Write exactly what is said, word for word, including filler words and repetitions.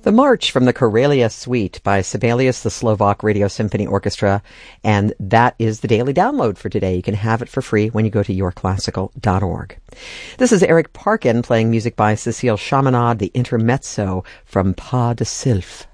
The March from the Karelia Suite by Sibelius, the Slovak Radio Symphony Orchestra, and that is the daily download for today. You can have it for free when you go to your classical dot org. This is Eric Parkin playing music by Cécile Chaminade, the intermezzo from Pas de Sylph.